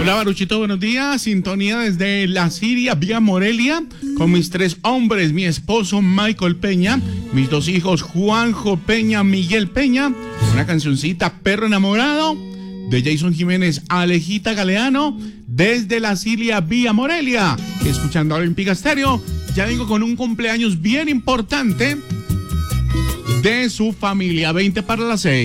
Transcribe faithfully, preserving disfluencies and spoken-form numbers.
Hola, Baruchito, buenos días. Sintonía desde la Siria, vía Morelia, con mis tres hombres, mi esposo Michael Peña, mis dos hijos Juanjo Peña, Miguel Peña, una cancioncita Perro Enamorado de Jason Jiménez, Alejita Galeano, desde la Siria, vía Morelia, escuchando a Olímpica Estéreo. Ya vengo con un cumpleaños bien importante de su familia. veinte para las seis.